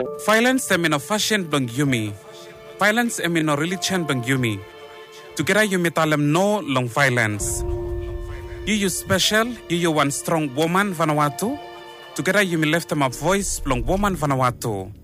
Violence emino fashion bang yumi. Violence emino religion bang yumi. Together yumi talem no long violence. You special, you one strong woman Vanuatu. Together yumi left them a voice long woman Vanuatu.